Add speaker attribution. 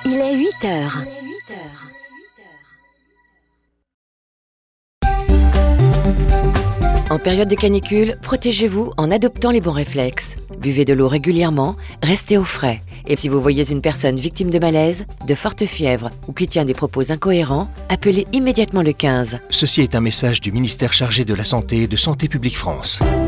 Speaker 1: Il est 8 heures. En période de canicule, protégez-vous en adoptant les bons réflexes. Buvez de l'eau régulièrement, restez au frais. Et si vous voyez une personne victime de malaise, de forte fièvre ou qui tient des propos incohérents, appelez immédiatement le 15.
Speaker 2: Ceci est un message du ministère chargé de la Santé et de Santé publique France.